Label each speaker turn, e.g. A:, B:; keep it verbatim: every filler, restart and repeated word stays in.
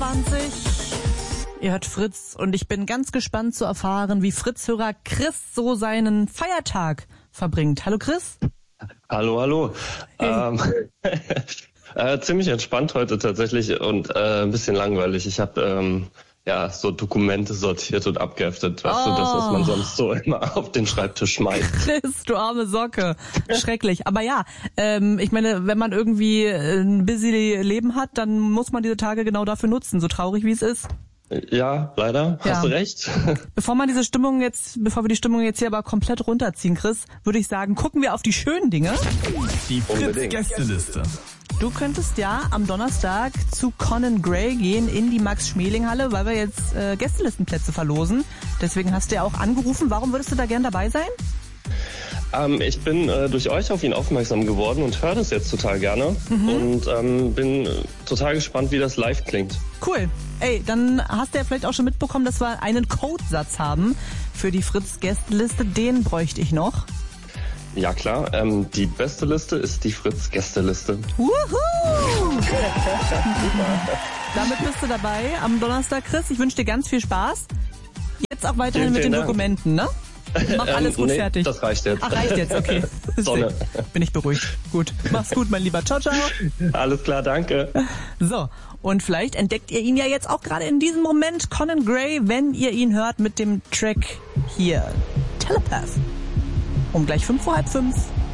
A: zwanzig. Ihr hört Fritz und ich bin ganz gespannt zu erfahren, wie Fritz-Hörer Chris so seinen Feiertag verbringt. Hallo Chris.
B: Hallo, hallo. Hey. Ähm, äh, ziemlich entspannt heute tatsächlich und äh, ein bisschen langweilig. Ich habe ähm, ja so Dokumente sortiert und abgeheftet. Weißt
A: oh.
B: du, das, was man sonst so immer auf den Schreibtisch schmeißt.
A: Chris, du arme Socke. Schrecklich. Aber ja, ähm, ich meine, wenn man irgendwie ein busy Leben hat, dann muss man diese Tage genau dafür nutzen, so traurig wie es ist.
B: Ja, leider.
A: Ja.
B: Hast du recht.
A: Bevor man diese Stimmung jetzt, bevor wir die Stimmung jetzt hier aber komplett runterziehen, Chris, würde ich sagen, gucken wir auf die schönen Dinge.
C: Die Fritz-Gästeliste.
A: Du könntest ja am Donnerstag zu Conan Gray gehen in die Max-Schmeling-Halle, weil wir jetzt äh, Gästelistenplätze verlosen. Deswegen hast du ja auch angerufen. Warum würdest du da gern dabei sein?
B: Ähm, ich bin äh, durch euch auf ihn aufmerksam geworden und höre das jetzt total gerne. Mhm. Und ähm, bin total gespannt, wie das live klingt.
A: Cool. Ey, dann hast du ja vielleicht auch schon mitbekommen, dass wir einen Codesatz haben für die Fritz-Gästeliste. Den bräuchte ich noch.
B: Ja klar, ähm, die beste Liste ist die Fritz-Gästeliste.
A: Wuhu! Damit bist du dabei am Donnerstag, Chris. Ich wünsche dir ganz viel Spaß. Jetzt auch weiterhin
B: vielen,
A: mit den
B: Dank.
A: Dokumenten, ne? Mach alles
B: ähm,
A: gut
B: nee,
A: fertig.
B: Das reicht jetzt.
A: Ach, reicht jetzt, okay.
B: Sonne.
A: Bin ich beruhigt. Gut. Mach's gut, mein Lieber. Ciao, ciao.
B: Alles klar, danke.
A: So, und vielleicht entdeckt ihr ihn ja jetzt auch gerade in diesem Moment, Conan Gray, wenn ihr ihn hört mit dem Track hier, Telepath. Um gleich fünf vor halb fünf.